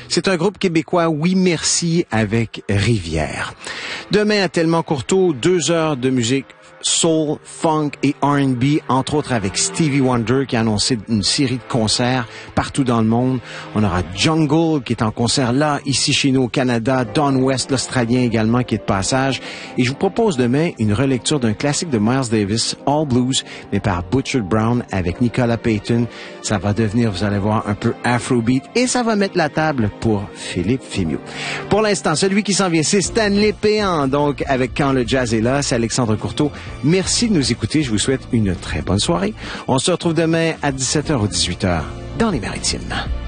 C'est un groupe québécois, oui merci, avec Rivière. Demain à Tellement Courteau, 2 heures de musique soul, funk et R&B, entre autres avec Stevie Wonder qui a annoncé une série de concerts partout dans le monde. On aura Jungle qui est en concert là, ici chez nous au Canada, Don West, l'Australien également qui est de passage. Et je vous propose demain une relecture d'un classique de Miles Davis, All Blues, mais par Butcher Brown avec Nicolas Payton. Ça va devenir, vous allez voir, un peu Afrobeat et ça va mettre la table pour Philippe Fémiot. Pour l'instant, celui qui s'en vient, c'est Stanley Péan, donc avec Quand le jazz est là, c'est Alexandre Courteau. Merci de nous écouter. Je vous souhaite une très bonne soirée. On se retrouve demain à 17h ou 18h dans les Maritimes.